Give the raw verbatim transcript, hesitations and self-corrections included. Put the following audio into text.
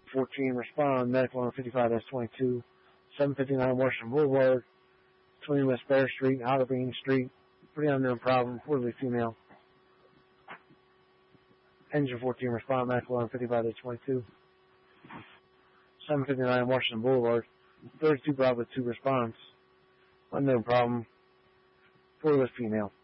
fourteen, respond, medical on fifty-five twenty-two, seven fifty-nine Washington Boulevard, twenty West Bear Street, Outer Bean Street, pretty unknown problem, reportedly female. Engine fourteen, respond, medical on fifty-five twenty-two, seven fifty-nine Washington Boulevard, thirty-two Bravo two, response, unknown problem, reportedly female.